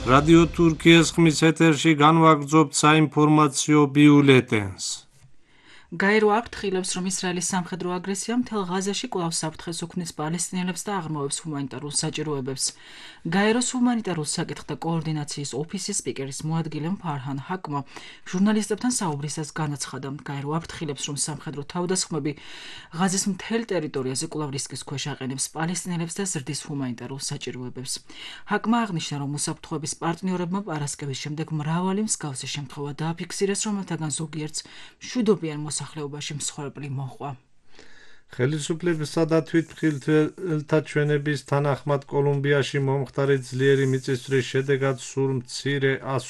რადიო თურქიის ხმის ეთერში განვაგრძობთ საინფორმაციო ბიულეტენს. გაერო აფრთხილებს, რომ ისრაელის სამხედრო აგრესია მთელ ღაზაში კვლავ საფრთხეს უქმნის პალესტინელებს და აღმოებს ჰუმანიტარულ საჭიროებებს. გაეროს ჰუმანიტარულ საკითხთა კოორდინაციის ოფისის სპიკერის მოადგილე ფარჰან ჰაკმა ჟურნალისტებთან საუბრისას განაცხადა, გაერო აფრთხილებს, რომ სამხედრო თავდასხმები ღაზის მთელ ტერიტორიაზე კვლავ რისკის ქვეშ აყენებს პალესტინელებს და ზრდის ჰუმანიტარულ საჭიროებებს. ჰაკმა აღნიშნა, რომ უსაფრთხოების პარტნიორებმა პარასკევის შემდეგ მრავალი მსგავსი შემთხვევა დააფიქსირეს, რომელთაგან ზოგიერთს მშვიდობიან მოსახლეობაში მსხვერპლი მოჰყვა. ხელისუფლებისა და თვითმხილველთა ჩვენების თანახმად კოლუმბიაში მომხდარი ძლიერი მიწისძვრის შედეგად სულ მცირე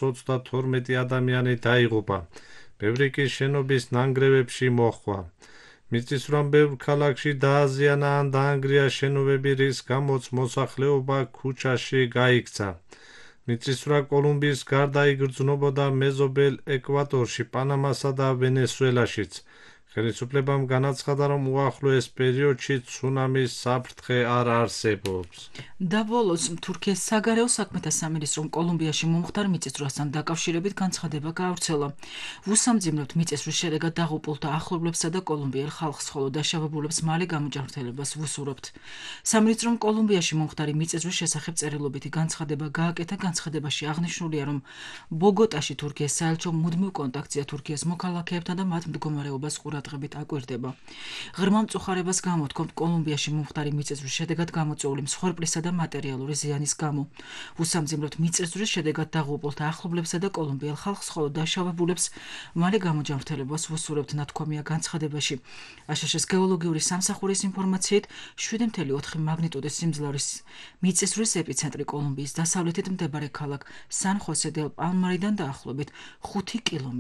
122 ადამიანი დაიღუპა. ბევრი კი შენობის ნანგრევებში მოჰყვა. მიწისძვრამ ბევრ ქალაქში დააზიანა ან დაანგრია შენობები, რის გამოც მოსახლეობა ქუჩაში გაიქცა. მიწისძვრა კოლუმბიის გარდა იგრძნობოდა მეზობელ ეკვატორში, პანამასა და ვენესუელაშიც. ხელისუფლებამ განაცხადა, რომ უახლოეს პერიოდში ცუნამის საფრთხე არ არსებობს. დაბოლოს თურქეთის საგარეო საქმეთა სამინისტრომ კოლუმბიაში მომხდარ მიწისძვრასთან დაკავშირებით განცხადება გაავრცელა. უსამძიმებლად მიწისძვრის შედეგად დაღუპულ და ახლობლებსა და კოლუმბიელ ხალხს, ხოლო დაშავებულებს მალე გამოჯანმრთელებას ვუსურვებთ. სამინისტრომ კოლუმბიაში მომხდარი მიწისძვრის შესახებ წერილობითი განცხადება გააკეთა. განცხადებაში აღნიშნულია, რომ ბოგოტაში თურქიის საელჩო მუდმივ კონტაქტზეა თურქიის მოქალაქეებთან და მათ მდგომარეობას ყურადღებით აკვირდება. ღრმა მწუხარებას გამოთქვამთ კოლუმბიაში მომხდარი მიწისძვრის შედეგად გამოწვეული მსხვერპლისა და მატერიალური ზიანის გამო. უსამძიმებლად მიწისძვრის შედეგად დაღუპულთა ახლობლებსა და კოლუმბიელ ხალხს, ხოლო დაშავებულებს მალე გამოჯანმრთელებას ვუსურვებთ, ნათქვამია განცხადებაში. აშშ-ის გეოლოგიური სამსახურის ინფორმაციით 7.4 მაგნიტუდის სიმძლავრის მიწისძვრის ეპიცენტრი კოლუმბიის დასავლეთით მდებარე ქალაქ სან-ხოსე-დელ-პალმარიდან დაახლოებით 5 კმ